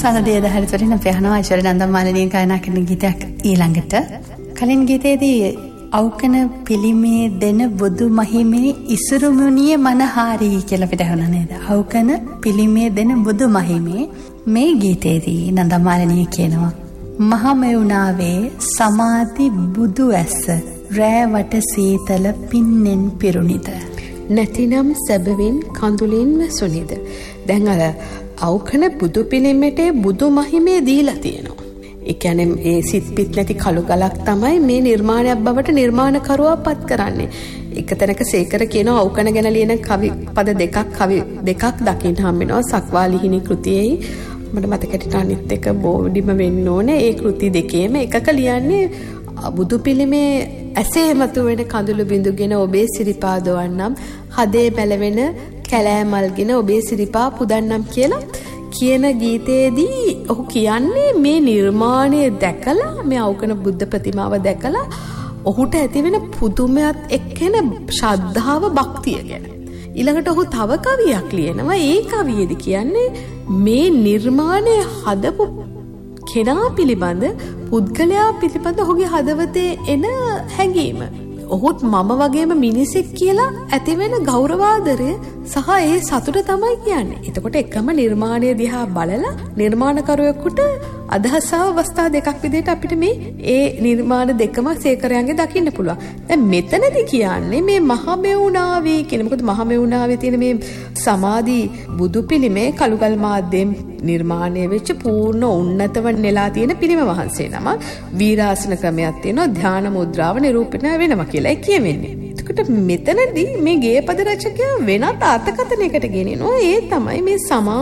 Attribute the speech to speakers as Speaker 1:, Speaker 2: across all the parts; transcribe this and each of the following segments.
Speaker 1: සනදේ දහරිතරින් අපි අහනවා ඓශ්වර්ය නන්දමාලිනී ගායනා කරන ගීතයක් ඊළඟට. කලින් ගීතයේදී අවකන පිළිමේ දෙන බුදු මහිමේ ඉසුරුමුණිය මනහාරී කියලා අපිට අහුණා නේද? අවකන පිළිමේ දෙන බුදු මහිමේ මේ ගීතයේදී නන්දමාලිනී කියනවා මහමෙවුනාවේ සමාධි බුදු ඇස රෑවට සීතල පින්නෙන් පිරුණිද
Speaker 2: නැතිනම් සැබවින් කඳුලින්ම සුනිද. දැන් අර අවකන බුදු පිළිමෙට බුදු මහිමේ දීලා තියෙනවා. ඒ කියන්නේ ඒ සිත් පිට නැති කළු ගලක් තමයි මේ නිර්මාණයක් බවට නිර්මාණකරුවා පත් කරන්නේ. එක තැනක සේකර කියනවා අවකන ගැන ලියන කවි දෙකක් දකින්න හම් වෙනවා සක්වාලිහිනි කෘතියේයි. මට මතකයට අනිත් එක බෝඩිම වෙන්න ඕනේ. ඒ කෘති දෙකේම එකක ලියන්නේ බුදු පිළිමේ ඇසේ මතුවෙන කඳුළු බිඳුගෙන ඔබේ සිරිපා දොවන්නම් හදේ බැලවෙන කැලෑමල්ගෙන ඔබේ සිරිපා පුදන්නම් කියලා කියන ගීතයේදී ඔහු කියන්නේ මේ නිර්මාණය දැකලා මේ අවකන බුද්ධ ප්‍රතිමාව දැකලා ඔහුට ඇතිවෙන පුදුමයත් එක්කෙන ශ්‍රද්ධාව භක්තිය ගැන. ඊළඟට ඔහු තව කවියක් ලියනවා. ඒ කවියේදී කියන්නේ මේ නිර්මාණය හදපු කෙනා පිළිබඳ පුද්ගලයා පිළිබඳ ඔහුගේ හදවතේ එන හැඟීම. ඔහුත් මම වගේම මිනිසෙක් කියලා ඇතිවෙන ගෞරවාදරය සහ ඒ සතුට තමයි කියන්නේ. එතකොට එකම නිර්මාණය දිහා බලලා නිර්මාණකරුවෙකුට අදහස් අවස්ථා දෙකක් විදිහට අපිට මේ ඒ නිර්මාණ දෙකම සේකරයන්ගේ දකින්න පුළුවන්. දැන් මෙතනදී කියන්නේ මේ මහමෙවුනාවේ කියන මොකද මහමෙවුනාවේ තියෙන මේ සමාධි බුදු පිළිමේ කළුගල් මාධ්‍යයෙන් නිර්මාණය වෙච්ච පූර්ණ උන්නතව නෙලා තියෙන පිළිම වහන්සේ නම වීරාසන ක්‍රමයක් තියෙනවා ධ්‍යාන මුද්‍රාව නිරූපණය වෙනවා කියලා කියවෙන්නේ. එතකොට මෙතනදී මේ ගේපද රචකයා වෙනත් අර්ථකථනයකට ගෙනිනවා. ඒ තමයි මේ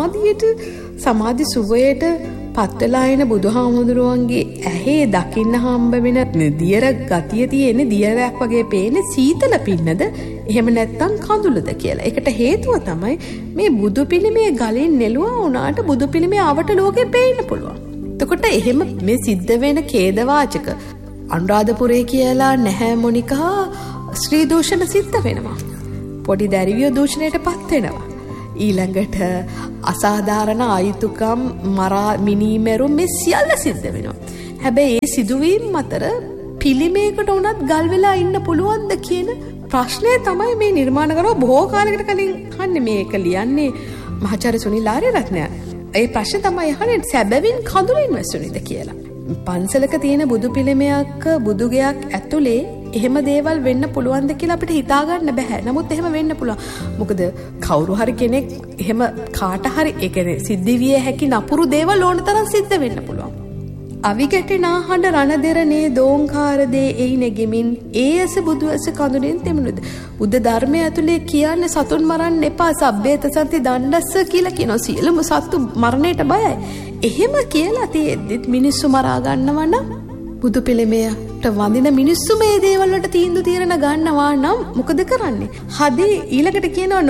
Speaker 2: සමාධි සුවයට පත්වලා එන බුදුහාමුදුරුවන්ගේ ඇහි දකින්න හම්බ වෙන දියර ගතිය තියෙන දියරයක් වගේ පේන සීතල පින්නද එහෙම නැත්නම් කඳුළුද කියලා. ඒකට හේතුව තමයි මේ බුදු පිළිමේ ගලින් නෙළුවා වුණාට බුදු පිළිමේ ආවට ලෝකෙ පේන්න පුළුවන්. එතකොට එහෙම මේ සිද්ධ වෙන ඛේදවාචක අනුරාධපුරේ කියලා නැහැ මොනිකා ශ්‍රී දූෂණ සිද්ධ වෙනවා. පොඩි දැරිවිය දූෂණයටපත් වෙනවා. ඊළඟට අසාධාරණ ආයුතුකම් මරා මිනීමෙරුම් මේ සියල්ල සිද්ධ වෙනවා. හැබැයි ඒ සිදුවීම් අතර පිළිමයකට උනත් ගල් වෙලා ඉන්න පුළුවන්ද කියන ප්‍රශ්නය තමයි මේ නිර්මාණකරුවා බොහෝ කාලයකට කලින් අහන්නේ. මේක ලියන්නේ මහාචාර්ය සුනිල් ආරියරත්න. ඒ ප්‍රශ්නේ තමයි අහන්නේ සැබවින් කඳුලින් වැසුනිද කියලා. පන්සලක තියෙන බුදු පිළිමයක් බුදුගයක් ඇතුලේ එහෙම දේවල් වෙන්න පුළුවන්ද කියලා අපිට හිතා ගන්න බෑ. නමුත් එහෙම වෙන්න පුළුවන්. මොකද කවුරු හරි කෙනෙක් එහෙම කාට හරි ඒ කියන්නේ සිද්ධ විය හැකි නපුරු දේවල් ඕන තරම් සිද්ධ වෙන්න පුළුවන්. අවිගැටෙනා හඬ රණදෙරනේ දෝංකාර දේ එයි නෙගෙමින් ඒ ඇස බුදු ඇස කඳුලෙන් තෙමුණුද. බුද්ධ ධර්මයේ ඇතුලේ කියන්නේ සතුන් මරන්න එපා සබ්බේත සන්ති දණ්ඩස්ස කියලා කියනවා. සියලුම සත්තු මරණයට බයයි. එහෙම කියලා තියෙද්දිත් මිනිස්සු මරා ගන්නවා නම් බුදු පිළිමයට වඳින මිනිස්සු මේ දේවල් වලට තීන්දුව తీරන ගන්නවා නම් මොකද කරන්නේ? හදේ ඊළඟට කියනවා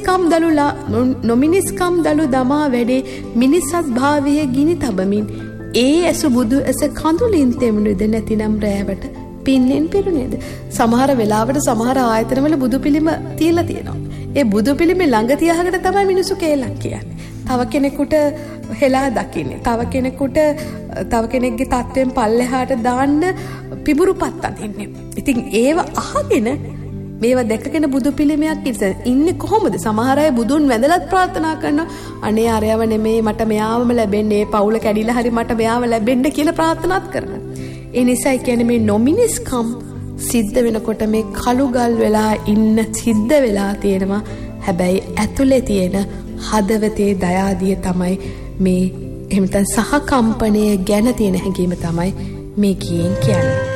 Speaker 2: නොමිනිස්කම් දලු දමා වැඩේ මිනිස්සත් භාවයේ ගිනි තබමින් ඒ ඇසු බුදු ඇස කඳුලින් තෙමුණුද නැතිනම් රෑවට පින්නෙන් පිරුණේද. සමහර වෙලාවට සමහර ආයතනවල බුදු පිළිම තියලා තියෙනවා. ඒ බුදු පිළිමේ ළඟ තියාගෙන තමයි මිනිස්සු කේලක් කියන්නේ. තව කෙනෙකුට හෙලා දකින්නේ. තව කෙනෙක්ගේ තත්ත්වයෙන් පල්ලෙහාට දාන්න පිබුරුපත් අදින්නේ. ඉතින් ඒව අහගෙන මේවා දැකගෙන බුදු පිළිමයක් ඉන්නේ කොහොමද? සමහර අය බුදුන් වැඳලත් ප්‍රාර්ථනා කරනවා. අනේ අරයව නෙමේ මට මෙයාවම ලැබෙන්නේ. පවුල කැඩිලා හරි මට මෙයාව ලැබෙන්න කියලා ප්‍රාර්ථනාත් කරනවා. ඒ නිසා කියන්නේ මේ නොමිනිස්කම් සිද්ධ වෙනකොට මේ කළුගල් වෙලා ඉන්න සිද්ධ වෙලා තියෙනවා. හැබැයි ඇතුලේ තියෙන හදවතේ දයාදිය තමයි මේ එහෙම නැත්නම් සහකම්පණය ගැන තියෙන හැඟීම තමයි මේ කියන්නේ.